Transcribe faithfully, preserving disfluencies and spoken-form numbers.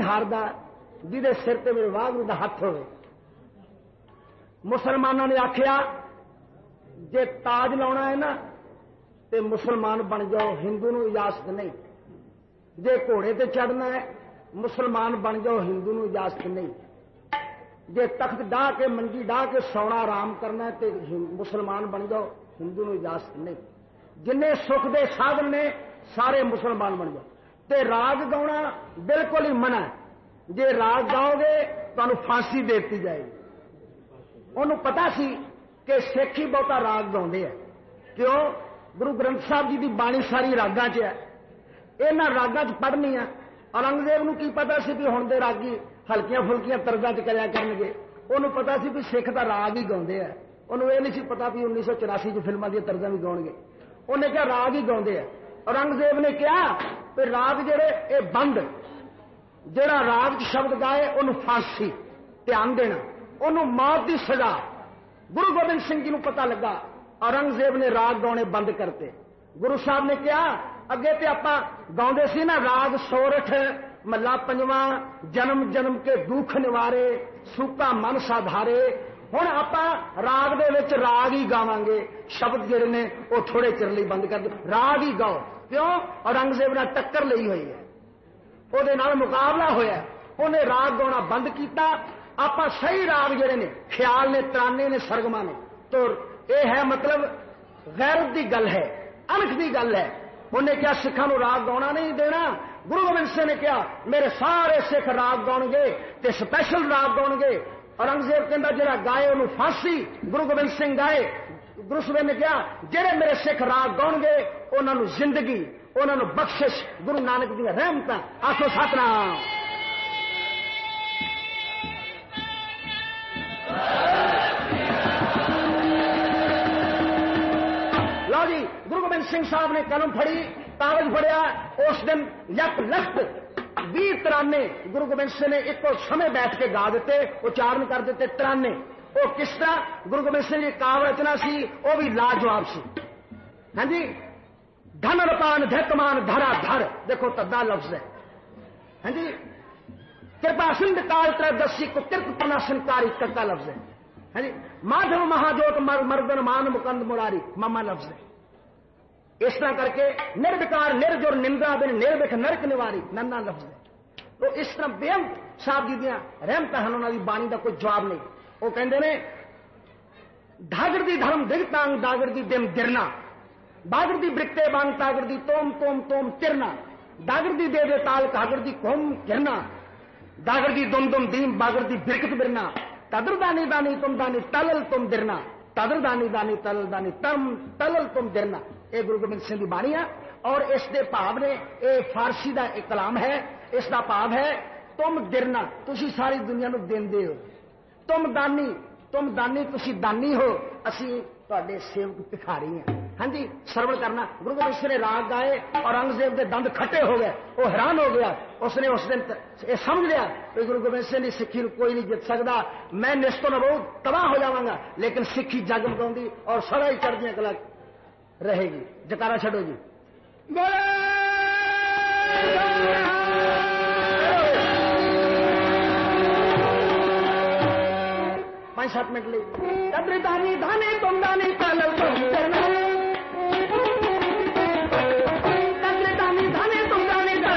ہاردا جہدے سر تے میرے واگرو دا ہاتھ ہوئے. مسلمانوں نے آخیا جے تاج لاؤنا ہے نا تے مسلمان بن جاؤ، ہندو نو اجازت نہیں. جے گھوڑے تے چڑھنا ہے مسلمان بن جاؤ، ہندو نو اجازت نہیں. جے تخت ڈاہ کے منجی ڈاہ کے سونا آرام کرنا ہے تے مسلمان بن جاؤ، ہندو نو اجازت نہیں. جن سکھ دے سادھن نے سارے مسلمان بن جاؤ. تے راگ گاؤنا بالکل ہی منع ہے. جے راگ گاؤ گے تمہیں پھانسی دیتی جائے گی. انہوں پتا سی کہ سکھ ہی بہتا راگ گاؤندے ہیں. کیوں؟ گرو گرنتھ صاحب جی کی بانی ساری راگاں چ ہے. یہاں راگاں چ پڑھنی ہے. اورنگزیب نو کی پتا سی بھی ہوں دے راگی ہلکیاں فلکیاں طرزاں چ کریا کرن گے. انہوں پتا سی بھی سکھ دا راگ ہی گاؤندے ہیں. انہوں یہ نہیں سی پتا بھی انیس سو چوراسی چ فلموں دیا طرزاں بھی گاؤ گے. انہیں کیا راگ ہی گاؤندے ہیں. اورنگزیب نے کیا کہ راگ جڑے اے بند، جڑا راگ شبد گائے انہوں پھانسی. دھیان دینا، انہوں موت دی سزا. گرو گوبند سنگھ جی نو پتا لگا، اورنگزیب نے راگ گاؤنے بند کرتے. گرو صاحب نے کیا اگے تے آپا گاؤندے سی نا راگ سورٹھ ملا پنجواں جنم جنم کے دکھ نوارے سوکا من سادھارے. ہوں آپ راگ دے وچ راگ ہی گاواں گے. شبد جڑے نے وہ تھوڑے چر لئی بند کر دو، راگ ہی گاؤ. کیوں؟ اورنگزیب نے ٹکر لئی ہوئی ہے، وہ مقابلہ ہویا. انہیں راگ گاؤنا بند کیتا. آپ صحیح راگ جڑے نے خیال نے ترانے نے سرگما نے. تو یہ ہے مطلب غیرت دی گل ہے، انکھ دی گل ہے. انہیں کیا سکھاں نو راگ گاؤنا نہیں دینا. گرو گوبند سنگھ نے کیا میرے سارے سکھ راگ گاؤ گے تے سپیشل راگ گاؤ گے. اورنگزیب کہندا جڑا گائے انہوں پھانسی. گرو گوبند سنگھ گائے. گرو صاحب نے کیا جڑے میرے سکھ راگ گاؤ گے انہوں نے زندگی، انہوں نے بخشش، گرو نانک دی رحمت. آخو ستنام. لو جی گرو گوبند سنگھ صاحب نے قلم پھڑی، کاغذ پڑیا. اس دن یک لکھ بھی ترانے گرو گوبند سنگھ نے ایک سمے بیٹھ کے گا دیتے، اچارن کر دیتے ترانے. وہ کس طرح؟ گرو گوبند سنگھ کی کاوڑ رچنا سی وہ بھی لاجواب سی. ہاں جی، دھن رپان دھتمان دھرا دھر، دیکھو تدا لفظ ہے. ہاں جی، کرپا سندھ کال تر دسی کو کرت پناسن کاری کرتا لفظ ہے. ہاں جی، مادھو مہاجوت مر مردن مان مکند مراری ماما لفظ ہے. اس طرح کر کے نربکار نرجور نندا بن نربک نرک نواری ننا لفظ ہے. تو اس طرح بےم صاحب جی دیا رحمت ہیں، انہوں کی بانی کا کوئی جواب نہیں. وہ کہتے ہیں ڈاگر دی دھرم دگتانگ ڈاگر دی دم درنا، باگر دی برکتے بانگ تاگر دی توم توم توم ترنا، ڈاگر دی دے دے تال کاگر دی کوم گرنا، ڈاگر دی دم دم دیم باگر دی برکت برنا، تدر دانی دانی تم دانی تلل تم درنا، تدر دانی دانی تلل دانی تم تلل تم درنا. اے گرو گوبند سنگھ کی بانی ہے. اور اس دے بھاو نے اے فارسی دا ایک کلام ہے. اس دا بھاو ہے تم درنا، تسی ساری دنیا نو دیندے ہو. تم دانی، تم دانی تسی دانی ہو، اسی تواڈے سیوک بھکاری ہیں. ہاں جی، سرون کرنا. گرو گوبند سنگھ نے راگ گائے، اورنگزیب دے دند کھٹے ہو گئے. وہ حیران ہو گیا. اس نے اس دن یہ سمجھ لیا کہ گرو گوبند سنگھ کی سکھی کوئی نہیں جت سکتا. میں نسطو نبوت تباہ ہو جاواں گا لیکن سکھی جگمگاؤں گی اور سڑا ہی چڑھدیاں کلا رہے گی. جکارا چھڈو جی. پانچ سات منٹ لے. تدر دانی دانی تم دانی